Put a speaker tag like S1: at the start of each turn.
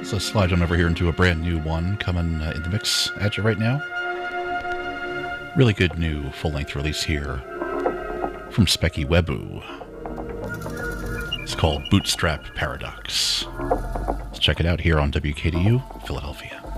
S1: So slide on over here into a brand new one coming in the mix at you right now. Really good new full-length release here from Specky Webu. It's called Bootstrap Paradox. Let's check it out here on WKDU, Philadelphia.